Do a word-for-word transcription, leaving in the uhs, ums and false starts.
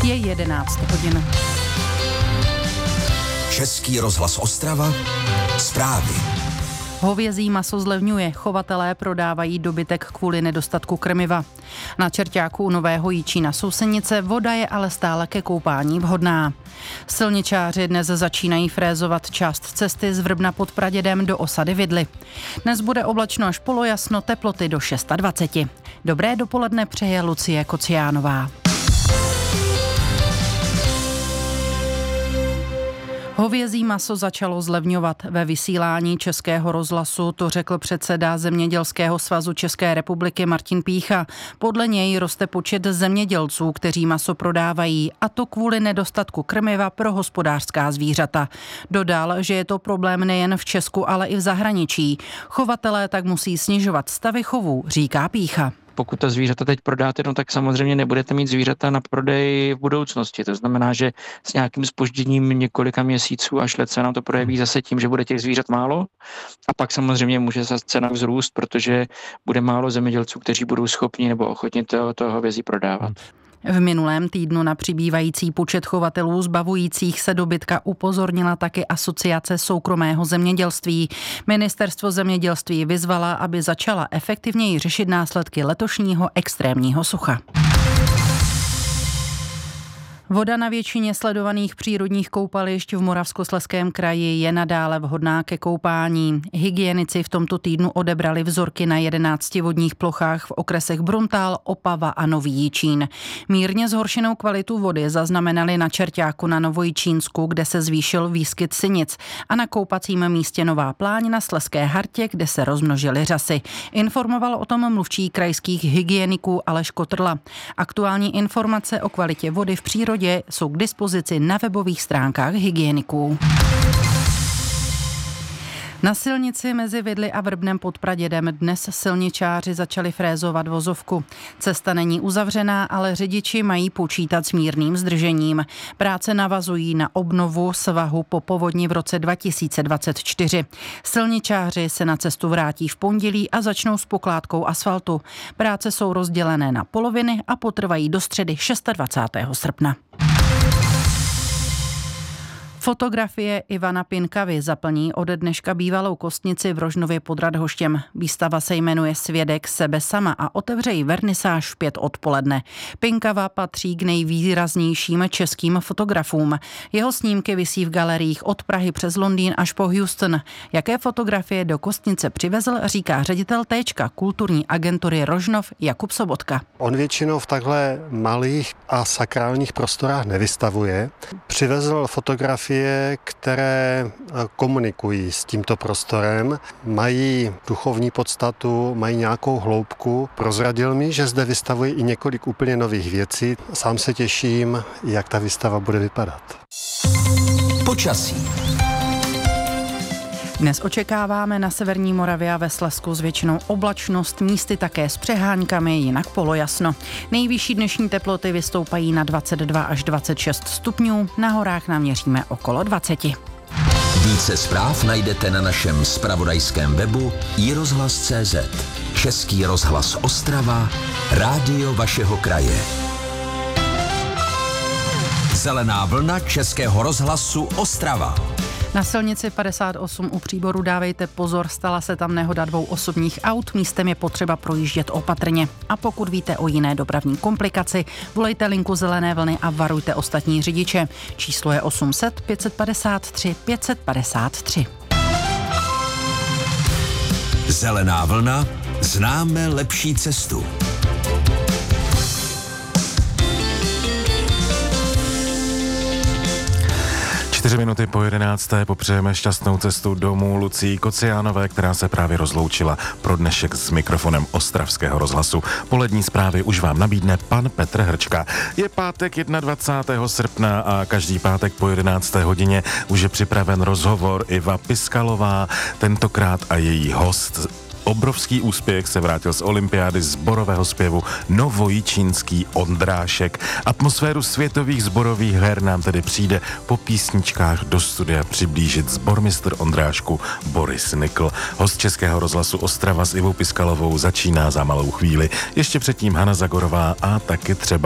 Je jedenáct hodin. Český rozhlas Ostrava. Zprávy. Hovězí maso zlevňuje, chovatelé prodávají dobytek kvůli nedostatku krmiva. Na Čerťáku u Nového Jičína Sousenice voda je ale stále ke koupání vhodná. Silničáři dnes začínají frézovat část cesty z Vrbna pod Pradědem do osady Vidly. Dnes bude oblačno až polojasno, teploty do dvacet šest. Dobré dopoledne přeje Lucie Kociánová. Hovězí maso začalo zlevňovat. Ve vysílání Českého rozhlasu to řekl předseda Zemědělského svazu České republiky Martin Pýcha. Podle něj roste počet zemědělců, kteří maso prodávají, a to kvůli nedostatku krmiva pro hospodářská zvířata. Dodal, že je to problém nejen v Česku, ale i v zahraničí. Chovatelé tak musí snižovat stavy chovů, říká Pýcha. Pokud ta zvířata teď prodáte, no tak samozřejmě nebudete mít zvířata na prodej v budoucnosti. To znamená, že s nějakým zpožděním několika měsíců až let se nám to projeví zase tím, že bude těch zvířat málo. A pak samozřejmě může zase cena vzrůst, protože bude málo zemědělců, kteří budou schopni nebo ochotni toho, toho hovězí prodávat. V minulém týdnu na přibývající počet chovatelů zbavujících se dobytka upozornila taky Asociace soukromého zemědělství. Ministerstvo zemědělství vyzvala, aby začala efektivněji řešit následky letošního extrémního sucha. Voda na většině sledovaných přírodních koupališť v Moravskoslezském kraji je nadále vhodná ke koupání. Hygienici v tomto týdnu odebrali vzorky na jedenácti vodních plochách v okresech Bruntál, Opava a Nový Jičín. Mírně zhoršenou kvalitu vody zaznamenali na Čerťáku na Novojičínsku, kde se zvýšil výskyt sinic, a na koupacím místě Nová Pláň na Slezské Hartě, kde se rozmnožily řasy. Informoval o tom mluvčí krajských hygieniků Aleš Kotrla. Aktuální informace o kvalitě vody v přírodě jsou k dispozici na webových stránkách hygieniků. Na silnici mezi Vidly a Vrbnem pod Pradědem dnes silničáři začali frézovat vozovku. Cesta není uzavřená, ale řidiči mají počítat s mírným zdržením. Práce navazují na obnovu svahu po povodni v roce dva tisíce dvacet čtyři. Silničáři se na cestu vrátí v pondělí a začnou s pokládkou asfaltu. Práce jsou rozdělené na poloviny a potrvají do středy dvacátého šestého srpna. Fotografie Ivana Pinkavy zaplní ode dneška bývalou kostnici v Rožnově pod Radhoštěm. Výstava se jmenuje Svědek sebe sama a otevře ji vernisáž v pět odpoledne. Pinkava patří k nejvýraznějším českým fotografům. Jeho snímky visí v galeriích od Prahy přes Londýn až po Houston. Jaké fotografie do kostnice přivezl, říká ředitel téčka kulturní agentury Rožnov Jakub Sobotka. On většinou v takhle malých a sakrálních prostorách nevystavuje. Přivezl fotografie, které komunikují s tímto prostorem, mají duchovní podstatu, mají nějakou hloubku. Prozradil mi, že zde vystavuje i několik úplně nových věcí. Sám se těším, jak ta výstava bude vypadat. Počasí. Dnes očekáváme na severní Moravě a ve Slezsku s většinou oblačnost, místy také s přeháňkami, jinak polojasno. Nejvyšší dnešní teploty vystoupají na dvacet dva až dvacet šest stupňů, na horách naměříme okolo dvacet. Více zpráv najdete na našem zpravodajském webu i rozhlas tečka cé zet. Český rozhlas Ostrava, rádio vašeho kraje. Zelená vlna Českého rozhlasu Ostrava. Na silnici padesát osm u Příboru dávejte pozor, stala se tam nehoda dvou osobních aut, místem je potřeba projíždět opatrně. A pokud víte o jiné dopravní komplikaci, volejte linku Zelené vlny a varujte ostatní řidiče. Číslo je osm set pět set padesát tři pět set padesát tři. Zelená vlna, známe lepší cestu. Čtyři minuty po jedenácté popřejeme šťastnou cestu domů Lucii Kociánové, která se právě rozloučila pro dnešek s mikrofonem Ostravského rozhlasu. Polední zprávy už vám nabídne pan Petr Hrčka. Je pátek dvacátého prvního srpna a každý pátek po jedenácté hodině už je připraven rozhovor Iva Piskalová, tentokrát a její host. Obrovský úspěch se vrátil z olympiády sborového zpěvu Novojičínský Ondrášek. Atmosféru světových sborových her nám tedy přijde po písničkách do studia přiblížit sbormistr Ondrášku Boris Nikl. Host Českého rozhlasu Ostrava s Ivou Piskalovou začíná za malou chvíli. Ještě předtím Hana Zagorová a taky třeba